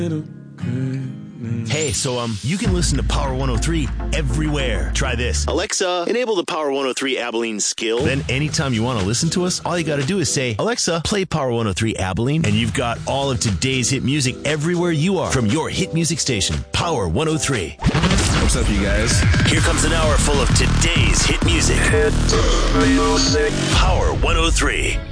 Hey, so you can listen to Power 103 everywhere. Try this. Alexa, enable the Power 103 Abilene skill. Then anytime you want to listen to us, all you got to do is say, Alexa, play Power 103 Abilene, and you've got all of today's hit music everywhere you are from your hit music station, Power 103. What's up, you guys? Here comes an hour full of today's hit music. Power 103.